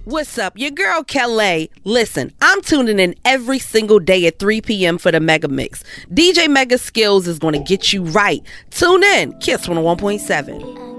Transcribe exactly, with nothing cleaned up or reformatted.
What's up? Your girl Kelly. Listen, I'm tuning in every single day at three p.m. for the Mega Mix. D J Mega Skills is going to get you right. Tune in. Kiss one oh one point seven.